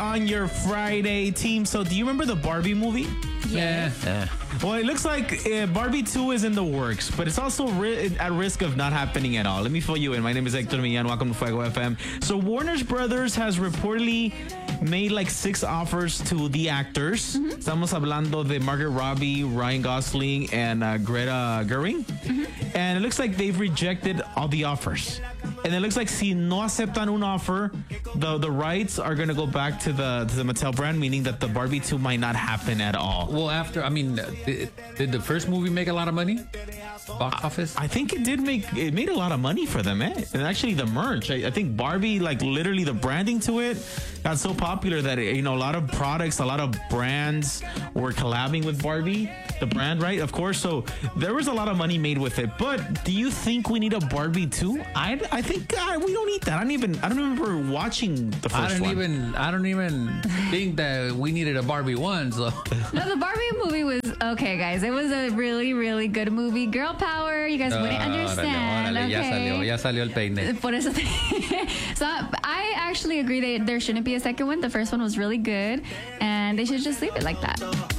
on your Friday, team. So do you remember the Barbie movie? Yeah. Well, it looks like Barbie 2 is in the works, but it's also at risk of not happening at all. Let me fill you in. My name is Hector Millan. Welcome to Fuego FM. So Warner Brothers has reportedly made like 6 offers to the actors. Estamos hablando de Margot Robbie, Ryan Gosling, and Greta Gerwig. And it looks like they've rejected all the offers. And it looks like si no aceptan un offer, the rights are going to go back to the Mattel brand, meaning that the Barbie 2 might not happen at all. Well, did the first movie make a lot of money? Box office? I think it made a lot of money for them, eh? And actually the merch, I think Barbie, like literally the branding to it got so popular that, a lot of products, a lot of brands were collabing with Barbie, the brand, right? Of course. So there was a lot of money made with it. But do you think we need a Barbie 2? I think we don't need that. I don't remember watching the first one. I don't even think that we needed a Barbie 1. So. No, the Barbie movie was okay, guys. It was a really, really good movie. Girl power. You guys wouldn't understand. Órale, okay. ya salió el peine. Por eso so I actually agree that there shouldn't be a second one. The first one was really good, and they should just leave it like that.